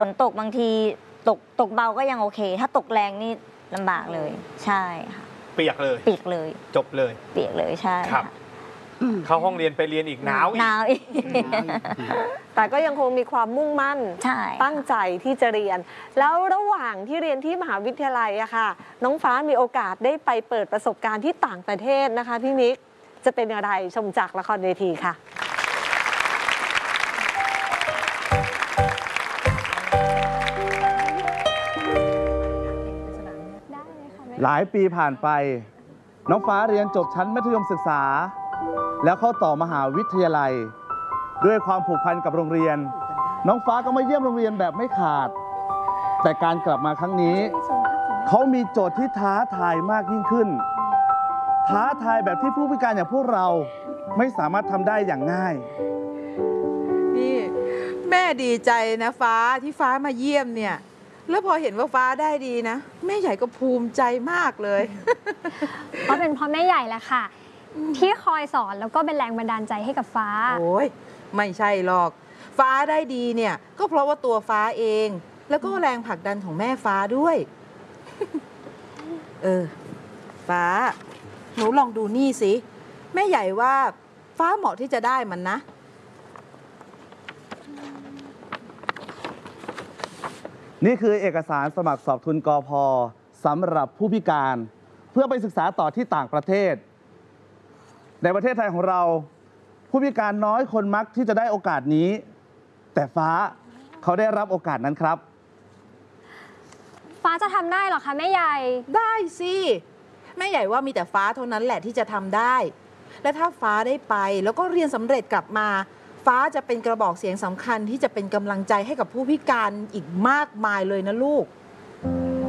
ฝนตกบางทีตกเบาก็ยังโอเค ถ้าตกแรงนี่ลำบากเลยใช่ค่ะเปียกเลยเปียกเลยจบเลยเปียกเลยใช่ครับเข้าห้องเรียนไปเรียนอีกหนาวอีกแต่ก็ยังคงมีความมุ่งมั่นตั้งใจที่จะเรียนแล้วระหว่างที่เรียนที่มหาวิทยาลัยอะค่ะน้องฟ้ามีโอกาสได้ไปเปิดประสบการณ์ที่ต่างประเทศนะคะพี่มิกจะเป็นอะไรชมจากละครเวทีค่ะหลายปีผ่านไปน้องฟ้าเรียนจบชั้นมัธยมศึกษาแล้วเข้าต่อมหาวิทยาลัยด้วยความผูกพันกับโรงเรียนน้องฟ้าก็มาเยี่ยมโรงเรียนแบบไม่ขาดแต่การกลับมาครั้งนี้เขามีโจทย์ที่ท้าทายมากยิ่งขึ้นท้าทายแบบที่ผู้พิการอย่างพวกเราไม่สามารถทำได้อย่างง่ายนี่แม่ดีใจนะฟ้าที่ฟ้ามาเยี่ยมเนี่ยแล้วพอเห็นว่าฟ้าได้ดีนะแม่ใหญ่ก็ภูมิใจมากเลยก็เป็นเพราะแม่ใหญ่แหละค่ะที่คอยสอนแล้วก็เป็นแรงบันดาลใจให้กับฟ้าโอ้ยไม่ใช่หรอกฟ้าได้ดีเนี่ยก็เพราะว่าตัวฟ้าเองแล้วก็แรงผลักดันของแม่ฟ้าด้วยฟ้าหนูลองดูนี่สิแม่ใหญ่ว่าฟ้าเหมาะที่จะได้มันนะนี่คือเอกสารสมัครสอบทุนกพ.สำหรับผู้พิการเพื่อไปศึกษาต่อที่ต่างประเทศในประเทศไทยของเราผู้พิการน้อยคนมักที่จะได้โอกาสนี้แต่ฟ้าเขาได้รับโอกาสนั้นครับฟ้าจะทำได้หรอคะแม่ใหญ่ได้สิแม่ใหญ่ว่ามีแต่ฟ้าเท่านั้นแหละที่จะทำได้และถ้าฟ้าได้ไปแล้วก็เรียนสำเร็จกลับมาฟ้าจะเป็นกระบอกเสียงสำคัญที่จะเป็นกำลังใจให้กับผู้พิการอีกมากมายเลยนะลูก